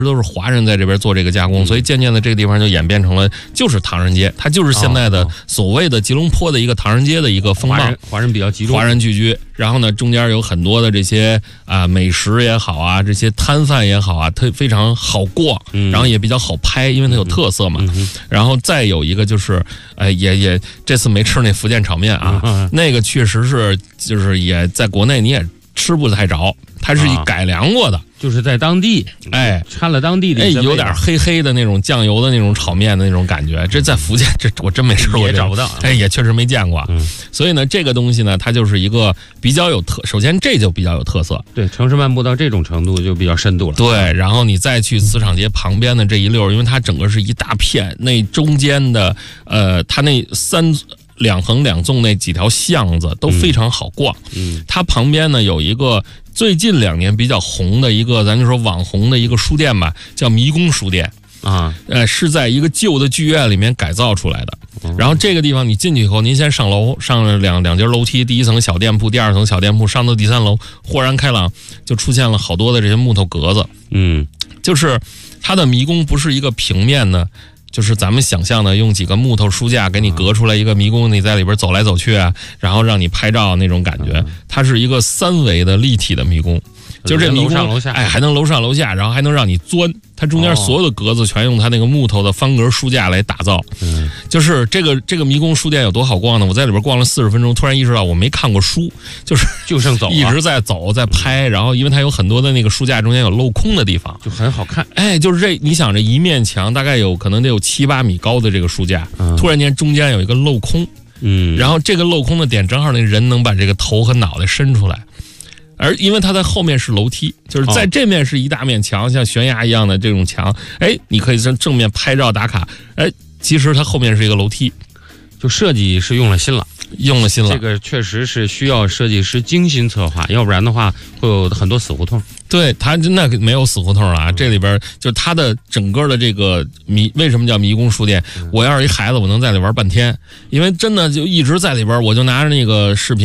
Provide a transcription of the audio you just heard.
都是华人在这边做这个加工，所以渐渐的这个地方就演变成了就是唐人街，它就是现在的所谓的吉隆坡的一个唐人街的一个风貌， 华人比较集中， 华人聚居。然后呢，中间有很多的这些美食也好啊，这些摊贩也好啊，非常好逛，然后也比较好拍，因为它有特色嘛。然后再有一个就是，也这次没吃那福建炒面啊，那个确实是就是也在国内你也吃不太着，它是改良过的。 就是在当地，掺了当地的， 有点黑黑的那种酱油的那种炒面的那种感觉。这在福建，这我真没吃过， 也找不到， 也确实没见过。所以呢，这个东西呢，它就是一个比较有首先这就比较有特色。 对，城市漫步到这种程度就比较深度了。 对，然后你再去磁场街旁边的这一溜，因为它整个是一大片，那中间的它那两横两纵那几条巷子都非常好逛。它旁边呢有一个最近2年比较红的一个，咱就说网红的一个书店吧，叫迷宫书店啊， 是在一个旧的剧院里面改造出来的。然后这个地方你进去以后，您先上楼，上了两节楼梯，第一层小店铺，第2层小店铺，上到第3楼，豁然开朗，就出现了好多的这些木头格子。就是它的迷宫不是一个平面的。就是咱们想象的用几个木头书架给你隔出来一个迷宫，你在里边走来走去啊，然后让你拍照那种感觉。它是一个3维的立体的迷宫，就是这迷宫楼上楼下， 还能楼上楼下，然后还能让你钻。它中间所有的格子全用它那个木头的方格书架来打造。就是这个迷宫书店有多好逛呢？我在里边逛了40分钟，突然意识到我没看过书，就剩走， 一直在走在拍。然后因为它有很多的那个书架中间有镂空的地方， 就很好看。 就是你想这一面墙大概有可能得有7、8米高的这个书架，突然间中间有一个镂空，然后这个镂空的点正好那人能把这个头和脑袋伸出来。而因为它在后面是楼梯，就是在这面是一大面墙，像悬崖一样的这种墙，你可以正面拍照打卡，其实它后面是一个楼梯， 就设计是用了心了。这个确实是需要设计师精心策划，要不然的话会有很多死胡同。 对，它那没有死胡同啊，这里边就是它的整个的这个为什么叫迷宫书店？我要是一孩子，我能在里玩半天，因为真的就一直在里边，我就拿着那个视频。